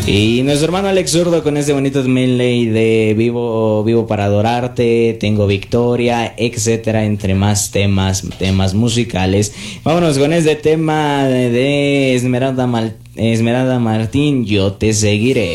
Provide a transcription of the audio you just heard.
Y nuestro hermano Alex Zurdo con este bonito medley de Vivo para adorarte, Tengo victoria, etcétera, entre más temas musicales. Vámonos con este tema de Esmeralda Martín, Yo te seguiré.